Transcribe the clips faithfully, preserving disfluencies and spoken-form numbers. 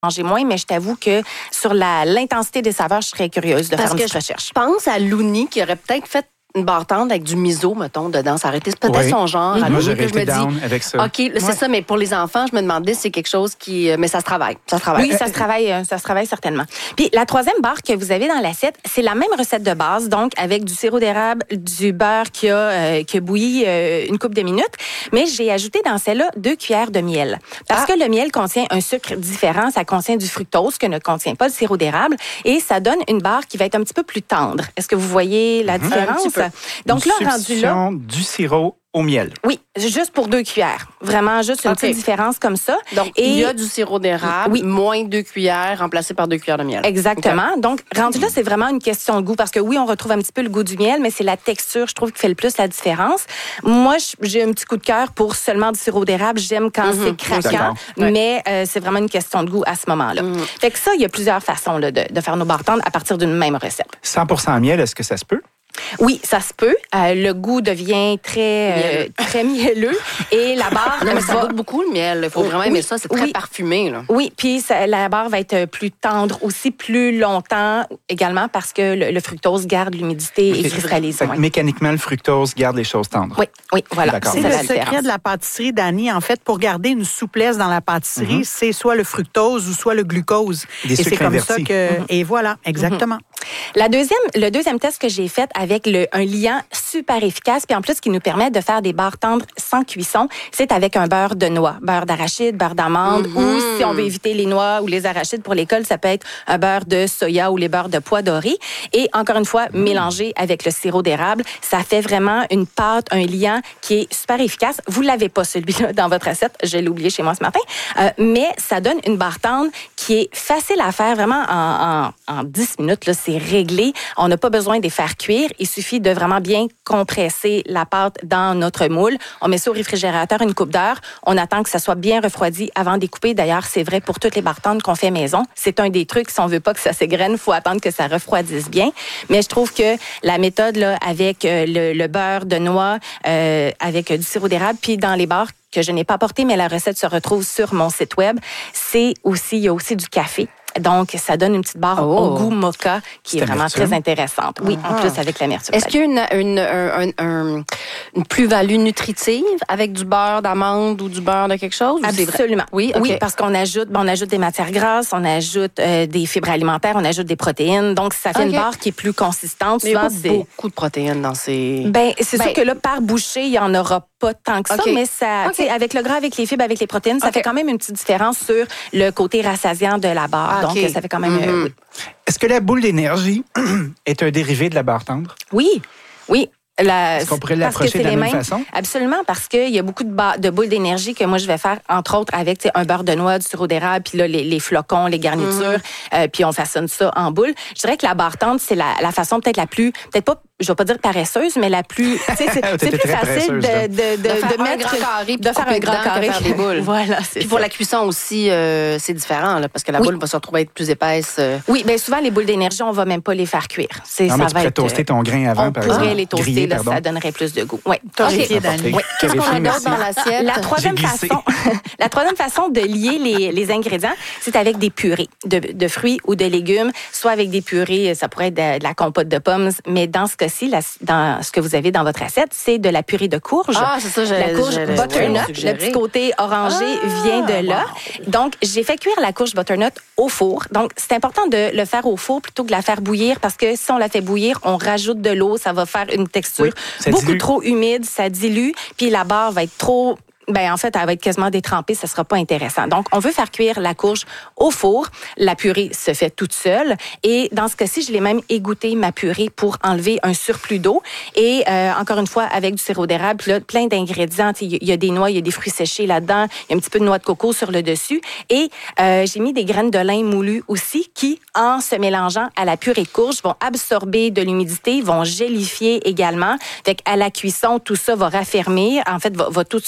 manger moins, mais je t'avoue que sur la, l'intensité des saveurs, je serais curieuse de Parce faire une que petite recherche. Je pense à Looney qui aurait peut-être fait une barre tendre avec du miso, mettons, dedans. Ça aurait été peut-être oui. son genre. Mm-hmm. À Moi, Looney, j'aurais que je me été down dis, avec ça. OK, là, c'est ouais. ça, mais pour les enfants, je me demandais si c'est quelque chose qui... Mais ça se travaille. Ça se travaille. Oui, ça se travaille, ça se travaille certainement. Puis la troisième barre que vous avez dans l'assiette, c'est la même recette de base, donc avec du sirop d'érable, du beurre qui a, euh, qui a bouilli euh, une couple de minutes, mais j'ai ajouté dans celle-là deux cuillères de miel. Parce ah. que le miel contient un sucre différent, ça contient du fructose que ne contient pas le sirop d'érable, et ça donne une barre qui va être un petit peu plus tendre. Est-ce que vous voyez la mm-hmm. différence? Donc une là, rendu là... du sirop au miel. Oui, juste pour deux cuillères. Vraiment, juste une okay. petite différence comme ça. Donc, et il y a du sirop d'érable, oui. moins deux cuillères, remplacé par deux cuillères de miel. Exactement. Okay. Donc, rendu là, c'est vraiment une question de goût. Parce que oui, on retrouve un petit peu le goût du miel, mais c'est la texture, je trouve, qui fait le plus la différence. Moi, j'ai un petit coup de cœur pour seulement du sirop d'érable. J'aime quand mm-hmm. c'est craquant, ouais. mais euh, c'est vraiment une question de goût à ce moment-là. Mm-hmm. Fait que ça, il y a plusieurs façons là, de, de faire nos barres tendres à partir d'une même recette. cent pour cent miel, est-ce que ça se peut? Oui, ça se peut. Euh, le goût devient très, euh, très mielleux et la barre... Non, mais ça va... goûte beaucoup le miel. Il faut vraiment aimer oui, ça. C'est très oui. parfumé. Là. Oui, puis ça, la barre va être plus tendre aussi plus longtemps également parce que le, le fructose garde l'humidité okay. et cristallise. Ouais. Mécaniquement, le fructose garde les choses tendres. Oui, oui, voilà. C'est, c'est le secret différence. De la pâtisserie, Dani. En fait, pour garder une souplesse dans la pâtisserie, mm-hmm. c'est soit le fructose ou soit le glucose. Des et sucres c'est comme invertis. ça que... Mm-hmm. Et voilà, exactement. Mm-hmm. La deuxième, le deuxième test que j'ai fait avec le, un liant super efficace, puis en plus qui nous permet de faire des barres tendres sans cuisson, c'est avec un beurre de noix, beurre d'arachide, beurre d'amande, mm-hmm. ou si on veut éviter les noix ou les arachides pour l'école, ça peut être un beurre de soya ou les beurres de pois dorés. Et encore une fois, mm-hmm. mélangé avec le sirop d'érable, ça fait vraiment une pâte, un liant qui est super efficace. Vous l'avez pas celui-là dans votre assiette, je l'ai oublié chez moi ce matin, euh, mais ça donne une barre tendre qui est facile à faire vraiment en, en, en dix minutes. Là, c'est réglé. On n'a pas besoin de les faire cuire. Il suffit de vraiment bien compresser la pâte dans notre moule. On met ça au réfrigérateur une couple d'heures. On attend que ça soit bien refroidi avant de découper. D'ailleurs, c'est vrai pour toutes les barres tendres qu'on fait maison. C'est un des trucs, si on veut pas que ça s'égrène, il faut attendre que ça refroidisse bien. Mais je trouve que la méthode là, avec euh, le, le beurre de noix, euh, avec euh, du sirop d'érable, puis dans les barres que je n'ai pas apporté, mais la recette se retrouve sur mon site web, c'est aussi, il y a aussi du café. Donc, ça donne une petite barre oh. au goût mocha qui c'est est vraiment amertume. Très intéressante. Oui, ah. en plus avec l'amertume. Est-ce qu'il y a une, une, une, une, une plus-value nutritive avec du beurre d'amande ou du beurre de quelque chose? Absolument. Oui, okay. oui, parce qu'on ajoute, bon, on ajoute des matières grasses, on ajoute euh, des fibres alimentaires, on ajoute des protéines. Donc, ça fait okay. une barre qui est plus consistante. Mais il y a pas c'est... beaucoup de protéines dans ces... Ben, c'est ben... sûr que là, par bouchée, il n'y en aura pas tant que ça, okay. mais ça, okay. avec le gras, avec les fibres, avec les protéines, ça okay. fait quand même une petite différence sur le côté rassasiant de la barre. Ah, donc, okay. ça fait quand même... Mm-hmm. Euh, oui. Est-ce que la boule d'énergie est un dérivé de la barre tendre? Oui, oui. La, Est-ce qu'on pourrait l'approcher de la même façon? Absolument, parce qu'il y a beaucoup de, ba- de boules d'énergie que moi, je vais faire, entre autres, avec un beurre de noix, du sirop d'érable, puis là, les, les flocons, les garnitures, mm-hmm. euh, puis on façonne ça en boule. Je dirais que la barre tendre, c'est la, la façon peut-être la plus... peut-être pas je vais pas dire paresseuse, mais la plus, tu sais, c'est, c'est plus facile de, de, de, de, de, de mettre un grand carré, de faire un grand carré, faire des boules. Voilà, c'est puis ça. pour la cuisson aussi, euh, c'est différent, là, parce que la oui. boule va se retrouver être plus épaisse. Euh... Oui, bien souvent les boules d'énergie, on va même pas les faire cuire. C'est, non, ça mais va tu pourrais être, toaster ton grain avant, on par exemple. On pourrait les toaster, griller, là, ça donnerait plus de goût. Oui. Okay. Oui. Qu'est-ce qu'on a d'autre dans l'assiette? La troisième façon, la troisième façon de lier les, les ingrédients, c'est avec des purées de, de fruits ou de légumes, soit avec des purées, ça pourrait être de, de la compote de pommes, mais dans ce cas-ci, la, dans ce que vous avez dans votre assiette, c'est de la purée de courge. Ah, c'est ça, j'ai, la courge j'ai, butternut, le petit côté orangé ah, vient de là. Wow. Donc, j'ai fait cuire la courge butternut au four. Donc, c'est important de le faire au four plutôt que de la faire bouillir parce que si on la fait bouillir, on rajoute de l'eau, ça va faire une texture oui, beaucoup dilue. Trop humide, ça dilue, puis la barre va être trop... Ben en fait, elle va être quasiment détrempée, ça sera pas intéressant. Donc, on veut faire cuire la courge au four. La purée se fait toute seule. Et dans ce cas-ci, je l'ai même égoutté, ma purée, pour enlever un surplus d'eau. Et euh, encore une fois, avec du sirop d'érable, puis là, plein d'ingrédients. Il y a des noix, il y a des fruits séchés là-dedans, il y a un petit peu de noix de coco sur le dessus. Et euh, j'ai mis des graines de lin moulues aussi qui, en se mélangeant à la purée de courge, vont absorber de l'humidité, vont gélifier également. Fait qu'à la cuisson, tout ça va raffermir. En fait, va, va tout se... se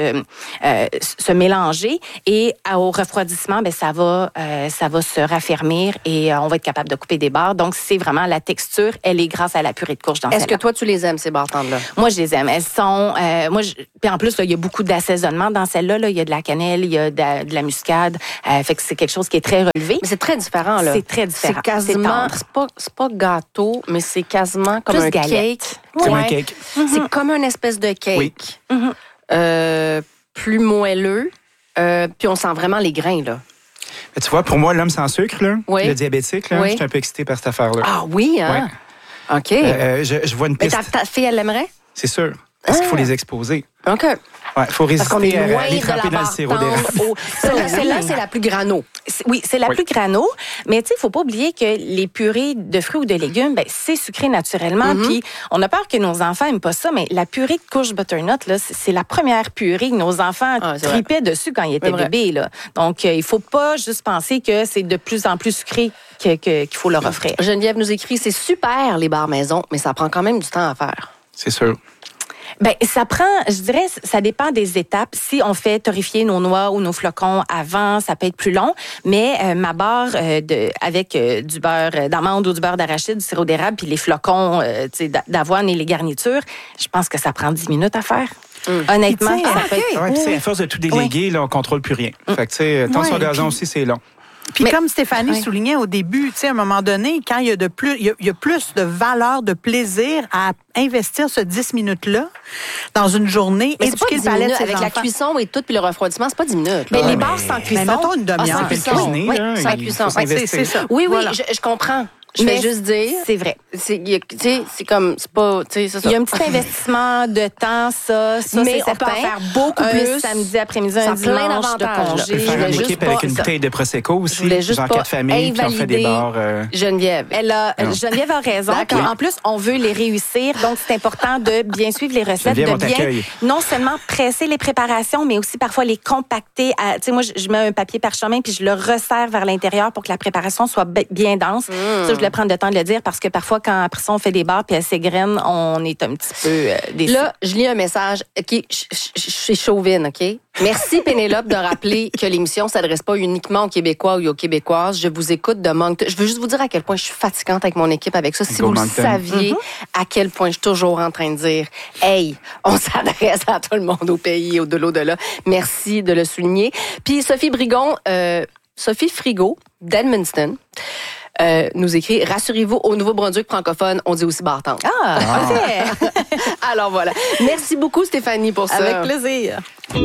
se, euh, se mélanger et au refroidissement, ben, ça va, euh, ça va se raffermir et euh, on va être capable de couper des barres. Donc, c'est vraiment la texture, elle est grâce à la purée de courge dans Est-ce celle-là. que toi, tu les aimes, ces barres tendres-là? Moi, je les aime. Elles sont, euh, moi, je, puis en plus, là, il y a beaucoup d'assaisonnement dans celle-là. Là. Il y a de la cannelle, il y a de, de la muscade. Euh, fait que c'est quelque chose qui est très relevé. Mais c'est très différent, là. C'est très différent. C'est quasiment, C'est c'est pas, c'est pas gâteau, mais c'est quasiment comme Plus un galette. cake. Comme Ouais. un cake. Mm-hmm. C'est comme une espèce de cake. Oui. Mm-hmm. Euh, plus moelleux. Euh, puis on sent vraiment les grains, là. Mais tu vois, pour moi, l'homme sans sucre, là, Oui. le diabétique, là, Oui. je suis un peu excité par cette affaire-là. Ah oui, hein? OK. Euh, je, je vois une mais piste. ta, ta fille, elle l'aimerait? C'est sûr. Parce qu'il faut Ah. les exposer. OK. Ouais, il faut Parce qu'on est résister loin à les de la tremper dans le barre sirop d'érable. tendre au- Celle-là, celle-là, c'est la plus grano. C'est- Oui, c'est la Oui. plus grano, mais tu sais, il faut pas oublier que les purées de fruits ou de légumes, ben c'est sucré naturellement. Mm-hmm. Puis on a peur que nos enfants aiment pas ça, mais la purée de courge butternut là, c'est c'est la première purée que nos enfants Ah, c'est tripaient dessus quand ils étaient C'est vrai. bébés là. Donc euh, il faut pas juste penser que c'est de plus en plus sucré que- que- qu'il faut leur offrir. Geneviève nous écrit, c'est super les barres maison, mais ça prend quand même du temps à faire. C'est sûr. Ben, ça prend, je dirais, ça dépend des étapes. Si on fait torréfier nos noix ou nos flocons avant, ça peut être plus long. Mais euh, ma barre euh, de, avec euh, du beurre d'amande ou du beurre d'arachide, du sirop d'érable, puis les flocons euh, tu sais, d'a- d'avoine et les garnitures, je pense que ça prend dix minutes à faire. Honnêtement, Puis, tu sais, ça ah, peut être... Ouais, puis c'est à force de tout déléguer, là, on contrôle plus rien. Fait que, tu sais, temps Ouais, sur gazon puis- aussi, c'est long. Puis Mais- comme Stéphanie Ouais. soulignait au début, tu sais, à un moment donné, quand il y a de plus, il y a, il y a plus de valeur, de plaisir à investir ce dix minutes-là dans une journée, Mais c'est pas éduquer dix le palais de minutes. ses Avec la enfants. cuisson et tout, puis le refroidissement, c'est pas dix minutes. Mais là. les mais- barres sans Mais cuisson... mettons une Ah, demi-heure. sans Fait cuisson. cuisiner, Oui, là, sans il cuisson. faut Ouais, c'est, s'investir. c'est ça. Oui, oui, Voilà. je, je comprends. Je Mais vais juste dire. C'est vrai. C'est, il y a- tu sais, c'est comme, c'est pas, tu sais, c'est ça. Il y a un petit investissement de temps, ça, ça Mais c'est on peut en certain. faire beaucoup Un plus. samedi après-midi, Ça un a plein dimanche de d'avantages, là. On congé. peut Je faire voulais une juste équipe avec pas- une ça. bouteille de Prosecco Je aussi, voulais juste genre pas quatre familles, puis on fait des invalider bars. euh, Geneviève. Elle a, Non. Geneviève a raison. D'accord. Puis en plus, on veut les réussir. Donc, c'est important de bien suivre les recettes, Geneviève, de on bien t'accueille. non seulement presser les préparations, mais aussi parfois les compacter. à- Tu sais, moi, je, je mets un papier parchemin puis je le resserre vers l'intérieur pour que la préparation soit be- bien dense. Ça, je voulais prendre le temps de le dire parce que parfois, quand après ça, on fait des barres puis elles s'égrènent, on est un petit peu euh, déçus. Là, je lis un message. OK, je je- je suis chauvine, OK? Merci, Pénélope, de rappeler que l'émission ne s'adresse pas uniquement aux Québécois ou aux Québécoises. Je vous écoute de Moncton. Je veux juste vous dire à quel point je suis fatigante avec mon équipe avec ça. Si Go vous Moncton. le saviez, à quel point je suis toujours en train de dire « Hey, on s'adresse à tout le monde au pays, au de l'au-delà. » Merci de le souligner. Puis Sophie Brigon, euh, Sophie Frigo d'Edmundston, Euh, nous écrit « Rassurez-vous, au Nouveau-Brunswick francophone, on dit aussi bartende. Ah, parfait. Alors voilà. Merci beaucoup, Stéphanie, pour ça. Avec plaisir.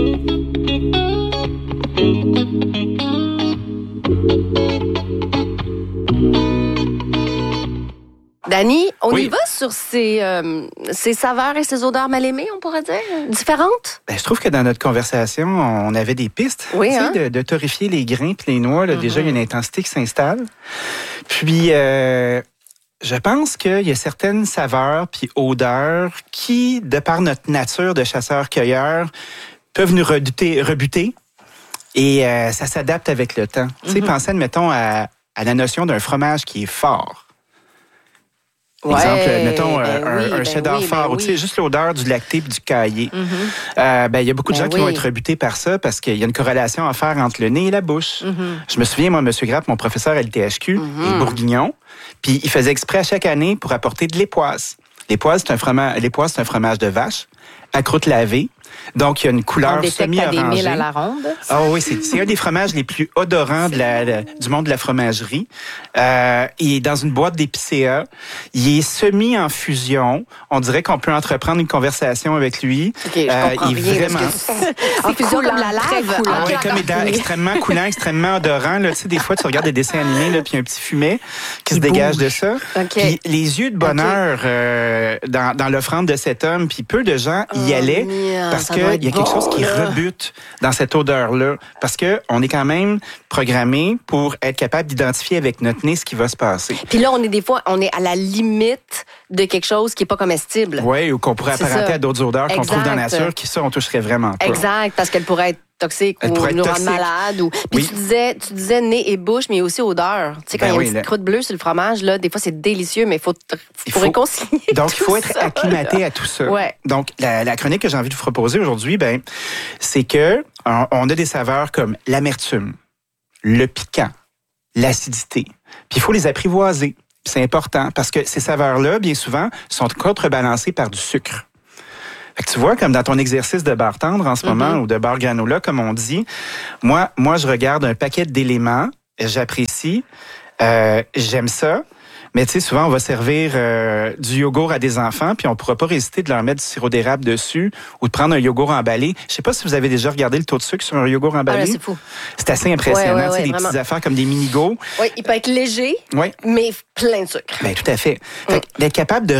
Dani, on Oui. y va sur ces, euh, ces saveurs et ces odeurs mal aimées, on pourrait dire, différentes? Ben, je trouve que dans notre conversation, on avait des pistes. Oui, Tu sais, hein? de, de torréfier les grains puis les noix. Là, Déjà, il y a une intensité qui s'installe. Puis, euh, je pense qu'il y a certaines saveurs puis odeurs qui, de par notre nature de chasseurs-cueilleurs, peuvent nous rebuter. rebuter et euh, ça s'adapte avec le temps. Tu sais, pensez, admettons, à, à la notion d'un fromage qui est fort. Exemple, Ouais, mettons ben un, oui, un ben cheddar oui, fort, ben ou tu sais, oui. juste l'odeur du lacté et du caillé. Euh, ben, il y a beaucoup de Ben gens qui oui. vont être rebutés par ça parce qu'il y a une corrélation à faire entre le nez et la bouche. Je me souviens, moi, M. Grapp, mon professeur à l'I T H Q, est bourguignon, puis il faisait exprès à chaque année pour apporter de l'époisse. L'époisse, c'est un fromage, l'époisse, c'est un fromage de vache à croûte lavée. Donc, il y a une On couleur détecte à des semi-orangée. milles à la ronde. Ah oui, c'est, c'est un des fromages les plus odorants de la, de- du monde de la fromagerie. Euh, il est dans une boîte d'épicéa. Il est semi en fusion. On dirait qu'on peut entreprendre une conversation avec lui. OK, je Euh, comprends il est rien. vraiment... Parce que en fusion comme la très lave. coulant. Ah OK, oui, comme d'accord. étant extrêmement coulant, extrêmement odorant. Là, tu sais, des fois, tu regardes des dessins animés, là, puis il y a un petit fumet qui se dégage de ça. OK. Puis les yeux de bonheur euh, dans, dans l'offrande de cet homme, puis peu de gens y Oh, allaient miam, parce ça qu'il y doit a être quelque bon, chose qui là. rebute dans cette odeur-là. Parce que on est quand même programmé pour être capable d'identifier avec notre nez ce qui va se passer. Puis là, on est des fois, on est à la limite de quelque chose qui est pas comestible. Oui, ou qu'on pourrait C'est apparenter ça. à d'autres odeurs qu'on trouve dans la Exact. nature, qui ça, on toucherait vraiment pas. Exact, parce qu'elle pourrait être toxique Elle ou pourrait être nous rendre toxique. malade. Ou... Puis Oui. tu disais, tu disais nez et bouche, mais aussi odeur. Tu sais, quand Ben il y a oui, une petite là. croûte bleue sur le fromage, là, des fois, c'est délicieux, mais il faut, faut, Il faut faut- réconcilier Donc, il tout faut être ça, acclimaté là. à tout ça. Ouais. Donc, la, la chronique que j'ai envie de vous proposer aujourd'hui, ben, c'est que on, on a des saveurs comme l'amertume, le piquant, l'acidité. Puis, il faut les apprivoiser. C'est important parce que ces saveurs-là, bien souvent, sont contrebalancées par du sucre. Fait que tu vois, comme dans ton exercice de bar tendre en ce moment, Mm-hmm. ou de bar granola, comme on dit, moi, moi, je regarde un paquet d'éléments, j'apprécie, euh, j'aime ça, mais tu sais, souvent, on va servir euh, du yogourt à des enfants, puis on pourra pas résister de leur mettre du sirop d'érable dessus ou de prendre un yogourt emballé. Je sais pas si vous avez déjà regardé le taux de sucre sur un yogourt Ah, emballé. là, c'est fou. C'est assez impressionnant, Ouais, ouais, tu sais, ouais, des vraiment. petites affaires comme des mini-go. Oui, il peut être léger, Oui, mais plein de sucre. ben tout à fait. Fait que d'être capable de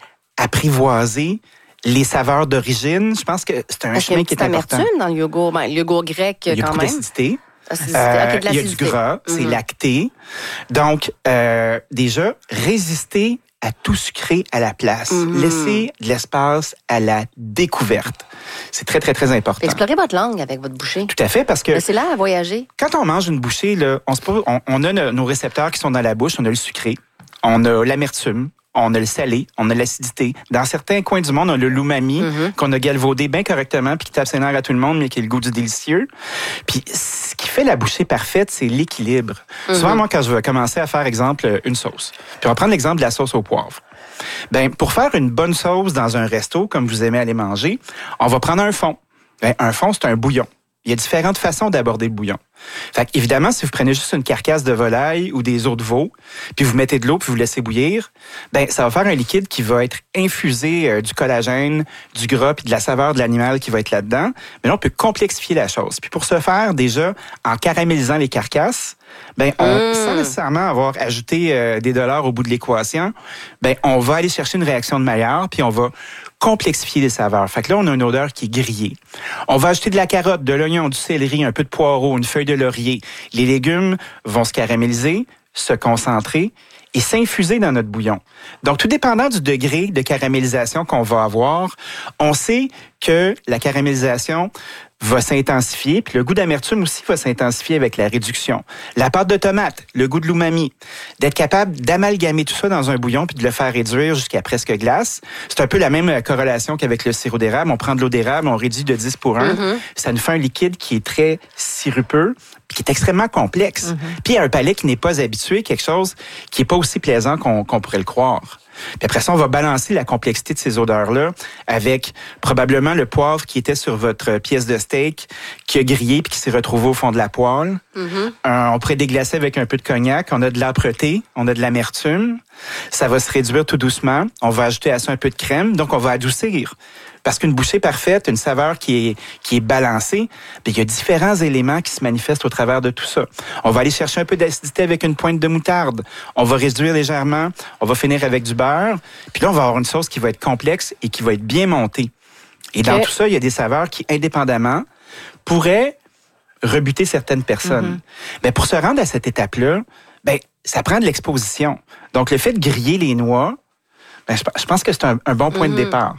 réapprivoiser les saveurs d'origine, je pense que c'est un Parce qu'il y a chemin une qui est petite important. amertume dans le yogourt. Ben, le yogourt grec, Il y a quand beaucoup même. d'acidité. Acidité. Euh, OK, de il y a du l'acidité. gras, c'est Mhm. lacté. Donc, euh, déjà, résister à tout sucré à la place. Mhm. Laisser de l'espace à la découverte. C'est très, très, très important. Explorez votre langue avec votre bouchée. Tout à fait, parce que C'est là à voyager. quand on mange une bouchée, là, on, se pose, on, on a nos, nos récepteurs qui sont dans la bouche, on a le sucré, on a l'amertume, on a le salé, on a l'acidité. Dans certains coins du monde, on a le l'umami Mhm. qu'on a galvaudé bien correctement puis qui tape ses nerfs à tout le monde, mais qui a le goût du délicieux. Puis ce qui fait la bouchée parfaite, c'est l'équilibre. Mhm. Souvent, moi, quand je vais commencer à faire, exemple, une sauce, puis on va prendre l'exemple de la sauce au poivre. Ben, pour faire une bonne sauce dans un resto, comme vous aimez aller manger, on va prendre un fond. Ben, un fond, c'est un bouillon. Il y a différentes façons d'aborder le bouillon. Fait que, évidemment, si vous prenez juste une carcasse de volaille ou des os de veau, puis vous mettez de l'eau, puis vous laissez bouillir, ben ça va faire un liquide qui va être infusé euh, du collagène, du gras, puis de la saveur de l'animal qui va être là-dedans. Mais là, on peut complexifier la chose. Puis pour ce faire, déjà, en caramélisant les carcasses, ben on, Mmh. sans nécessairement avoir ajouté euh, des dollars au bout de l'équation, ben on va aller chercher une réaction de Maillard, puis on va complexifier les saveurs. Fait que là, on a une odeur qui est grillée. On va ajouter de la carotte, de l'oignon, du céleri, un peu de poireau, une feuille de laurier. Les légumes vont se caraméliser, se concentrer et s'infuser dans notre bouillon. Donc, tout dépendant du degré de caramélisation qu'on va avoir, on sait que la caramélisation va s'intensifier, puis le goût d'amertume aussi va s'intensifier avec la réduction. La pâte de tomate, le goût de l'umami, d'être capable d'amalgamer tout ça dans un bouillon puis de le faire réduire jusqu'à presque glace. C'est un peu la même corrélation qu'avec le sirop d'érable. On prend de l'eau d'érable, on réduit de dix pour un. Mm-hmm. Ça nous fait un liquide qui est très sirupeux puis qui est extrêmement complexe. Mm-hmm. Puis un palais qui n'est pas habitué, quelque chose qui n'est pas aussi plaisant qu'on, qu'on pourrait le croire. Puis après ça, on va balancer la complexité de ces odeurs-là avec probablement le poivre qui était sur votre pièce de steak, qui a grillé puis qui s'est retrouvé au fond de la poêle. Mm-hmm. Euh, on pourrait déglacer avec un peu de cognac. On a de l'âpreté, on a de l'amertume. Ça va se réduire tout doucement. On va ajouter à ça un peu de crème. Donc, on va adoucir. Parce qu'une bouchée parfaite, une saveur qui est, qui est balancée, bien, il y a différents éléments qui se manifestent au travers de tout ça. On va aller chercher un peu d'acidité avec une pointe de moutarde. On va réduire légèrement. On va finir avec du beurre. Puis là, on va avoir une sauce qui va être complexe et qui va être bien montée. Et dans okay. tout ça, il y a des saveurs qui, indépendamment, pourraient rebuter certaines personnes. Mm-hmm. Mais pour se rendre à cette étape-là, ben, ça prend de l'exposition. Donc, le fait de griller les noix, ben, je pense que c'est un, un bon point mm-hmm. de départ.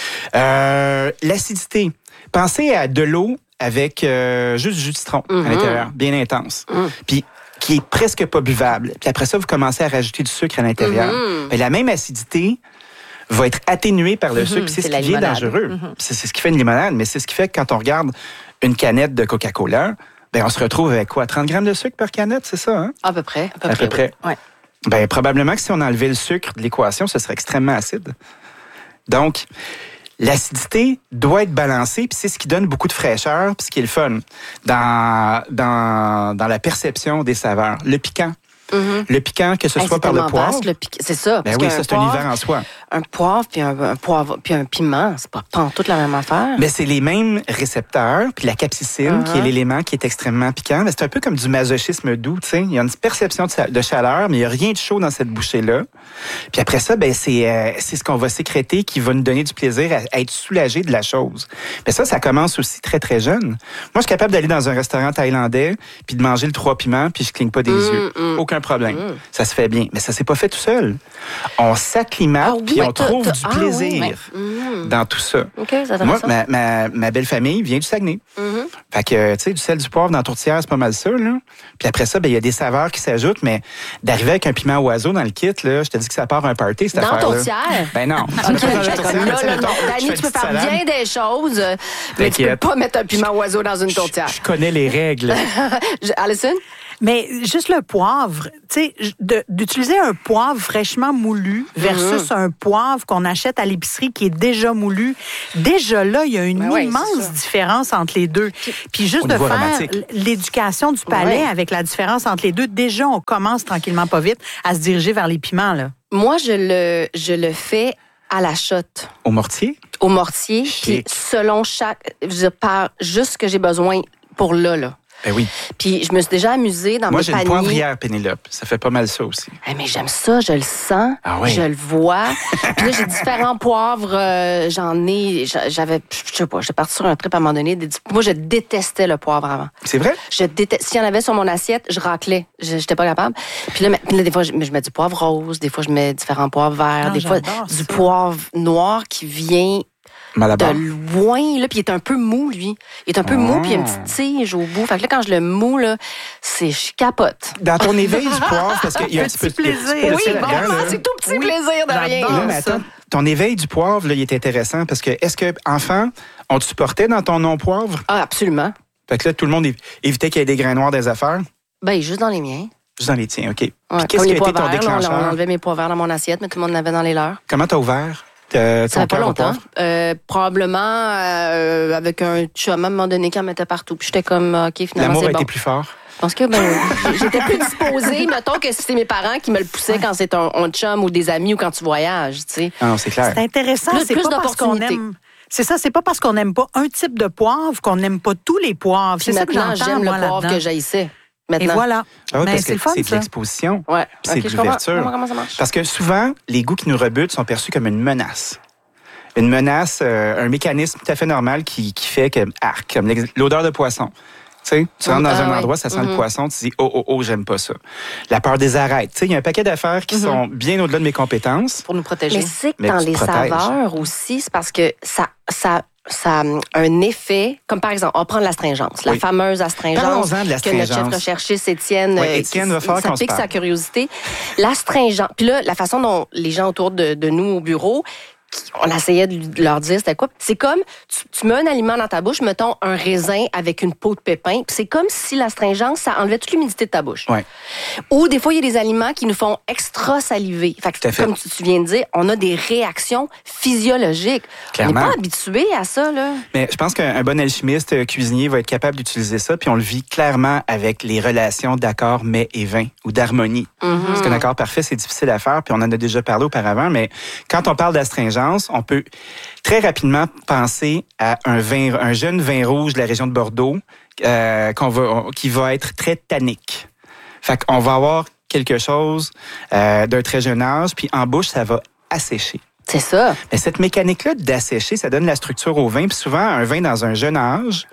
Euh, l'acidité. Pensez à de l'eau avec euh, juste du jus de citron mm-hmm. à l'intérieur, bien intense. Mm. Puis, qui est presque pas buvable. Puis après ça, vous commencez à rajouter du sucre à l'intérieur. Mm-hmm. Ben, la même acidité va être atténuée par le mm-hmm. sucre. C'est, c'est ce qui est dangereux. Mm-hmm. C'est, c'est ce qui fait une limonade, mais c'est ce qui fait que quand on regarde une canette de Coca-Cola, ben, on se retrouve avec quoi? trente grammes de sucre par canette, c'est ça? Hein? À peu près. À peu à près. Peu près. Oui. Ouais. Ben, probablement que si on enlevait le sucre de l'équation, ce serait extrêmement acide. Donc, l'acidité doit être balancée, puis c'est ce qui donne beaucoup de fraîcheur, puis ce qui est le fun dans, dans, dans la perception des saveurs. Le piquant. Mm-hmm. Le piquant, que ce hey, soit par le poivre. Vaste, le piquant. C'est ça. Ben oui, ça, c'est poivre, un univers en soi. Un poivre puis un, un poivre puis un piment, c'est pas toute la même affaire. Mais c'est les mêmes récepteurs, puis la capsicine, uh-huh. qui est l'élément qui est extrêmement piquant. Mais c'est un peu comme du masochisme doux, tu sais. Il y a une perception de, de chaleur, mais il n'y a rien de chaud dans cette bouchée-là. Puis après ça, ben c'est, euh, c'est ce qu'on va sécréter qui va nous donner du plaisir à, à être soulagé de la chose. Mais ça, ça commence aussi très, très jeune. Moi, je suis capable d'aller dans un restaurant thaïlandais, puis de manger le trois piments, puis je cligne pas des mmh, yeux. Mmh. Aucun aucun problème. Mm. Ça se fait bien. Mais ça s'est pas fait tout seul. On s'acclimate, Ah oui, puis ouais, on t'as- trouve t'as- du ah plaisir oui, ouais. Mm. dans tout ça. OK, c'est intéressant. Moi, ma, ma, ma belle famille vient du Saguenay. Mhm. Fait que, tu sais, du sel, du poivre dans la tourtière, c'est pas mal ça, là. Puis après ça, ben, il y a des saveurs qui s'ajoutent, mais d'arriver avec un piment oiseau dans le kit, là, je te dis que ça part un party, cette Dans affaire-là. tourtière? Ben non. Tu OK, mets pas dans la j'étais tourtière, comme mais là, tu sais, là, mettons, non. je Dani, fais tu une peux petite faire salade. bien des choses, euh, mais tu peux T'inquiète. pas mettre un piment oiseau dans une Je- tourtière. Je connais les règles. Je- Alison? Mais juste le poivre, tu sais, de- d'utiliser un poivre fraîchement moulu versus un poivre qu'on achète à l'épicerie qui est déjà moulu, déjà là, il y a une Ben ouais, c'est immense ça. différence entre les deux. Puis juste Au de niveau faire aromatique. l'éducation du palais Ouais. avec la différence entre les deux, déjà, on commence tranquillement pas vite à se diriger vers les piments, là. Moi, je le, je le fais à la shot, Au mortier? au mortier, puis Chic. selon chaque... Je pars juste ce que j'ai besoin pour là, là. Ben oui. Puis je me suis déjà amusée dans Moi, mes j'ai une paniers. poivrière, Pénélope. Ça fait pas mal ça aussi. Eh, mais j'aime ça, je le sens, Ah oui? je le vois. Puis là, j'ai différents poivres. euh, j'en ai, j'a- j'avais, je sais pas, j'étais partie sur un trip à un moment donné. des- Moi, je détestais le poivre avant. C'est vrai? Je déteste. S'il y en avait sur mon assiette, je raclais. Je- J'étais pas capable. Puis là, mais- puis là, des fois, je, je mets du poivre rose, des fois, je mets différents poivres verts, Ah, des fois, j'adore du ça. poivre noir qui vient Malabar. de loin, là, puis il est un peu mou, lui. Il est un peu mou, puis il y a une petite tige au bout. Fait que là, quand je le mou, là, c'est je capote. Dans ton éveil du poivre, parce qu'il y a un petit peu, Petit il y a un petit peu plaisir. de Oui, ça bon, là-dedans, là. c'est tout petit plaisir de rien. j'adore. Là, mais attends, ton éveil du poivre, là, il est intéressant parce que, est-ce que, enfant, on te supportait dans ton non-poivre? Ah, absolument. Fait que là, tout le monde év- évitait qu'il y ait des grains noirs des affaires. Ben, juste dans les miens. Juste dans les tiens, OK. Puis Ouais, qu'est-ce comme qui a les été ton pois verts, là, on- déclencheur? On enlevait mes pois verts dans mon assiette, mais tout le monde en avait dans les leurs. Comment t'as ouvert euh, Ça ton fait pas cœur au longtemps. poivre? Euh, probablement euh, avec un chum à un moment donné qui en mettait partout. Puis j'étais comme, OK, finalement, L'amour a c'est bon. été plus fort. Parce que ben, j'étais plus disposée. Mettons que c'était mes parents qui me le poussaient quand c'est un, un chum ou des amis ou quand tu voyages, tu sais. Ah non, c'est clair. C'est intéressant, Plus- c'est plus pas parce qu'on d'opportunités. aime... C'est ça, c'est pas parce qu'on n'aime pas un type de poivre qu'on n'aime pas tous les poivres. Puis C'est ça que maintenant, j'entends, j'aime le moi, poivre là-dedans. que j'haïssais. Et Maintenant. voilà. Ah oui, Mais parce c'est que le fun, c'est de ça. l'exposition. Ouais. C'est Ok, de je comprends. l'ouverture. Comment- comment ça marche? Parce que souvent, les goûts qui nous rebutent sont perçus comme une menace. Une menace, euh, un mécanisme tout à fait normal qui, qui fait que, arc, comme l'ex- l'odeur de poisson. Tu sais, tu rentres dans Ah, un ouais. endroit, ça sent le Mhm. poisson, tu dis, oh, oh, oh, j'aime pas ça. La peur des arêtes. Tu sais, il y a un paquet d'affaires Mhm. qui sont bien au-delà de mes compétences. Pour nous protéger. Mais c'est que Mais dans tu te les protèges. saveurs aussi, c'est parce que ça, ça, ça a un effet, comme par exemple, on va prendre l'astringence, la Oui. fameuse astringence Parlons-en de que notre l'astringence. chef recherchiste Étienne, Oui, euh, Étienne, qui- va falloir ça qu'on se pique parle. sa curiosité. L'astringence, puis là, la façon dont les gens autour de, de nous au bureau, qui- on essayait de leur dire c'était quoi. C'est comme, tu, tu mets un aliment dans ta bouche, mettons un raisin avec une peau de pépin, puis c'est comme si l'astringence, ça enlevait toute l'humidité de ta bouche. Ouais. Ou des fois, il y a des aliments qui nous font extra saliver. Fait que, Tout à fait. comme tu, tu viens de dire, on a des réactions physiologiques. Clairement. On n'est pas habitué à ça, là. Mais je pense qu'un un bon alchimiste, euh, cuisinier, va être capable d'utiliser ça, puis on le vit clairement avec les relations d'accord, mets et vin, ou d'harmonie. Mm-hmm. Parce qu'un accord parfait, c'est difficile à faire, puis on en a déjà parlé auparavant, mais quand on parle d'astringence, on peut très rapidement penser à un vin, un jeune vin rouge de la région de Bordeaux, euh, qu'on va, on- qui va être très tannique. Fait qu'on va avoir quelque chose euh, d'un très jeune âge, puis en bouche, ça va assécher. C'est ça. Mais cette mécanique-là d'assécher, ça donne la structure au vin. Puis souvent, un vin dans un jeune âge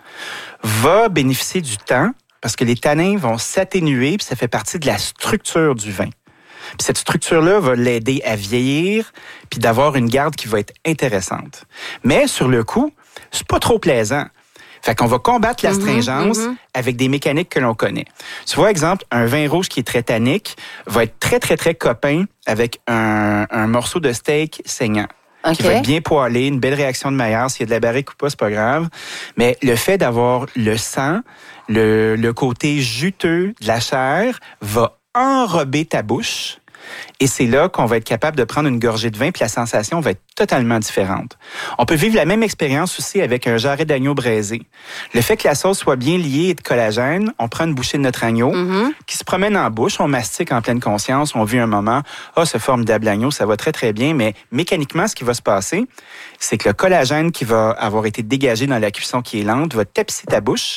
va bénéficier du temps parce que les tanins vont s'atténuer, puis ça fait partie de la structure du vin. Puis cette structure-là va l'aider à vieillir, puis d'avoir une garde qui va être intéressante. Mais sur le coup, c'est pas trop plaisant. Fait qu'on va combattre l'astringence mhm. avec des mécaniques que l'on connaît. Tu vois, exemple, un vin rouge qui est très tannique va être très, très, très copain avec un, un morceau de steak saignant. OK. Qui va être bien poêlé, une belle réaction de maillard. S'il y a de la barrique ou pas, c'est pas grave. Mais le fait d'avoir le sang, le, le côté juteux de la chair va enrober ta bouche. Et c'est là qu'on va être capable de prendre une gorgée de vin, puis la sensation va être totalement différente. On peut vivre la même expérience aussi avec un jarret d'agneau braisé. Le fait que la sauce soit bien liée et de collagène, on prend une bouchée de notre agneau Mm-hmm. qui se promène en bouche, on mastique en pleine conscience, on vit un moment, ah, oh, ce formidable agneau, ça va très, très bien, mais mécaniquement, ce qui va se passer, c'est que le collagène qui va avoir été dégagé dans la cuisson qui est lente va tapisser ta bouche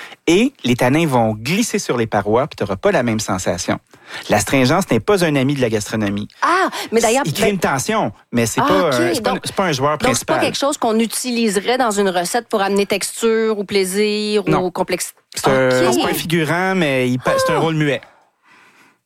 et les tanins vont glisser sur les parois, puis tu n'auras pas la même sensation. L'astringence n'est pas un ami de la gastronomie. Ah, mais d'ailleurs... Il crée ben- une tension, mais c'est Ah, pas, ok. un- c'est pas, Donc- c'est pas un joueur Donc, c'est pas principal. quelque chose qu'on utiliserait dans une recette pour amener texture ou plaisir Non. ou complexité. C'est un- Ok. c'est pas un figurant, mais il pa- c'est un rôle muet.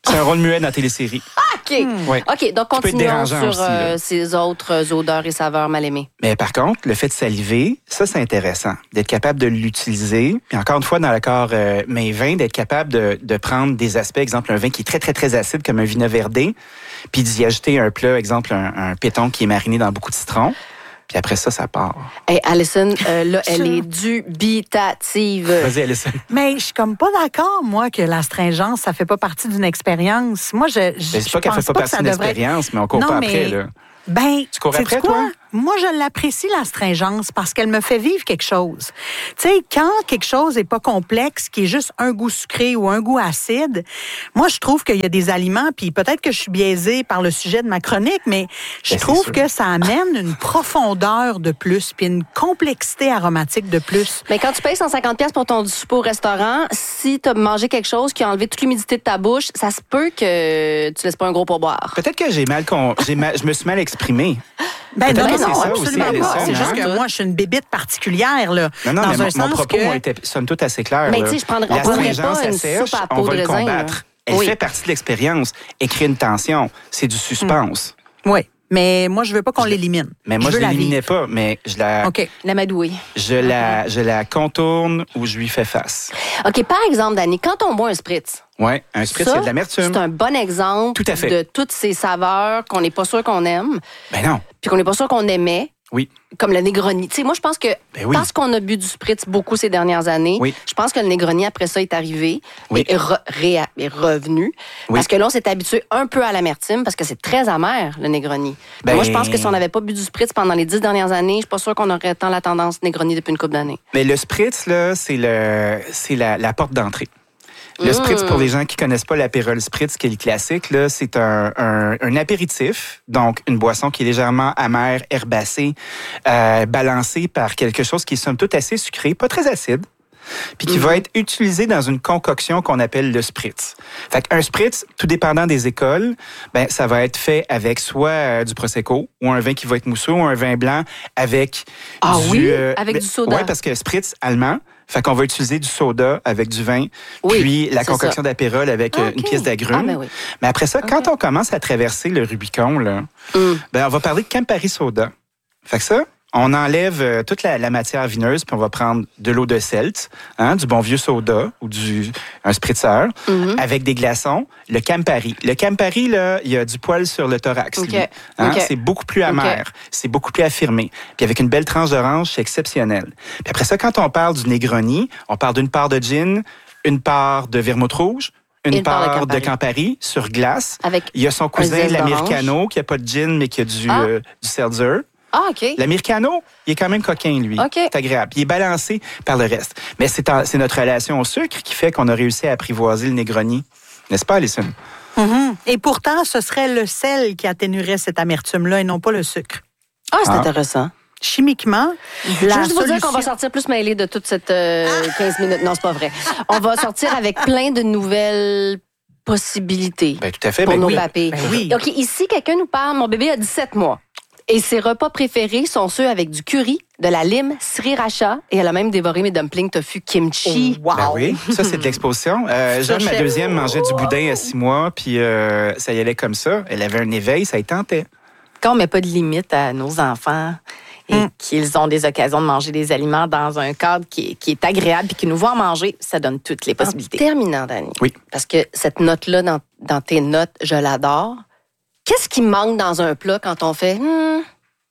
C'est un rôle muet dans la télésérie. OK. Hmm. Ouais. OK, donc peut être continuons dérangeant sur aussi, euh, là. ces autres odeurs et saveurs mal aimées. Mais par contre, le fait de saliver, ça, c'est intéressant. D'être capable de l'utiliser. Puis encore une fois, dans l'accord euh, mes vins, d'être capable de, de prendre des aspects, exemple, un vin qui est très, très, très acide, comme un vino verdé, puis d'y ajouter un plat, exemple, un, un péton qui est mariné dans beaucoup de citron. Puis après ça, ça part. Hey, Alison, euh, là, elle est dubitative. Vas-y, Alison. Mais je suis comme pas d'accord, moi, que l'astringence, ça fait pas partie d'une expérience. Moi, je, je, C'est je pas qu'elle pense fait pas pas que partie ça d'une devrait... expérience, mais on court Non, pas mais- après, là. Ben, Tu cours sais-tu après, quoi? toi? Moi, je l'apprécie, l'astringence, parce qu'elle me fait vivre quelque chose. Tu sais, quand quelque chose est pas complexe, qui est juste un goût sucré ou un goût acide, moi, je trouve qu'il y a des aliments, puis peut-être que je suis biaisée par le sujet de ma chronique, mais je Ben, c'est trouve sûr. que ça amène une profondeur de plus, puis une complexité aromatique de plus. Mais quand tu payes cent cinquante dollars pour ton souper au restaurant, si tu as mangé quelque chose qui a enlevé toute l'humidité de ta bouche, ça se peut que tu laisses pas un gros pourboire. Peut-être que j'ai mal, con... j'ai mal... je me suis mal exprimé. Ben Peut-être non, que c'est non, ça absolument aussi, pas. Alison, C'est juste hein? que moi, je suis une bébite particulière, là. Non, non, dans mais un mon, mon sens propos que... moi, était, somme toute assez clair. Mais là. tu sais, je prendrais- on prendrait L'astringence pas une assèche, soupe à on peau va de le raisin, combattre. là. Elle Oui. fait partie de l'expérience. Elle crée une tension. C'est du suspense. Oui, mais moi, je veux pas qu'on l'élimine. Mais moi, je veux ne la l'éliminais vivre. pas, mais je la, OK. L'amadouille. je, la, je la contourne ou je lui fais face. OK, par exemple, Dani, quand on boit un spritz, Oui, un spritz, ça, c'est de l'amertume. c'est un bon exemple Tout à fait. de toutes ces saveurs qu'on n'est pas sûr qu'on aime, Ben non. puis qu'on n'est pas sûr qu'on aimait. Oui. Comme le Negroni. Tu sais, moi, je pense que Ben oui. parce qu'on a bu du spritz beaucoup ces dernières années, Oui. je pense que le Negroni, après ça, est arrivé Oui. et est, re- réa- est revenu. Oui. Parce que là, on s'est habitué un peu à l'amertume parce que c'est très amer, le Negroni. Ben- Moi, je pense que si on n'avait pas bu du spritz pendant les dix dernières années, je suis pas sûre qu'on aurait tant la tendance Negroni depuis une couple d'années. Mais le spritz, là, c'est le, c'est la, la porte d'entrée. Le spritz, pour les gens qui connaissent pas l'apérole spritz, qui est le classique, là, c'est un, un, un apéritif, donc une boisson qui est légèrement amère, herbacée, euh, balancée par quelque chose qui est somme toute assez sucré, pas très acide, puis qui va être utilisé dans une concoction qu'on appelle le spritz. Fait qu'un spritz, tout dépendant des écoles, ben ça va être fait avec soit euh, du prosecco ou un vin qui va être mousseux ou un vin blanc avec Ah du oui? Avec du soda. Oui, parce que spritz allemand. Fait qu'on va utiliser du soda avec du vin, Oui, puis la c'est concoction ça. d'apérole avec Ah, euh, OK. une pièce d'agrumes. Ah, ben oui. Mais après ça, quand on commence à traverser le Rubicon, là, Mm. ben on va parler de Campari Soda. Fait que ça, on enlève euh, toute la, la matière vineuse, puis on va prendre de l'eau de Celt, hein, du bon vieux soda ou du un spritzer, Mm-hmm. avec des glaçons, le Campari. Le Campari, là, il y a du poil sur le thorax. OK. lui. Hein, OK. C'est beaucoup plus amer, c'est beaucoup plus affirmé. Puis avec une belle tranche d'orange, c'est exceptionnel. Puis après ça, quand on parle du Negroni, on parle d'une part de gin, une part de vermouth rouge, une, Et une part de part de Campari. Campari sur glace. Avec Il y a son cousin, zeste l'Americano, qui n'a pas de gin, mais qui a du, Ah. euh, du seltzer. Ah, OK. L'Americano, il est quand même coquin, lui. OK. C'est agréable. Il est balancé par le reste. Mais c'est, en- c'est notre relation au sucre qui fait qu'on a réussi à apprivoiser le Negroni. N'est-ce pas, Alison? Mhm. Et pourtant, ce serait le sel qui atténuerait cette amertume-là et non pas le sucre. Ah, c'est Ah. intéressant. Chimiquement, Je la veux juste vous dire solution... qu'on va sortir plus mêlés de toute cette euh, quinze minutes. Non, c'est pas vrai. On va sortir avec plein de nouvelles possibilités Ben, tout à fait. pour Ben nos oui. papés. Ben oui. OK, ici, quelqu'un nous parle. Mon bébé a dix-sept mois. Et ses repas préférés sont ceux avec du curry, de la lime, sriracha, et elle a même dévoré mes dumplings tofu kimchi. Wow. Ben oui, ça, c'est de l'exposition. Euh, Jeanne, ma chef. deuxième, mangeait du boudin à six mois, puis euh, ça y allait comme ça. Elle avait un éveil, ça y tentait. Quand on met pas de limite à nos enfants et Mm. qu'ils ont des occasions de manger des aliments dans un cadre qui est, qui est agréable et qui nous voit en manger, ça donne toutes les En possibilités. terminant, Dani, Oui. parce que cette note-là, dans, dans tes notes, je l'adore. Qu'est-ce qui manque dans un plat quand on fait hmm,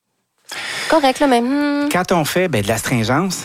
correct, là, même hmm. Quand on fait ben, de l'astringence,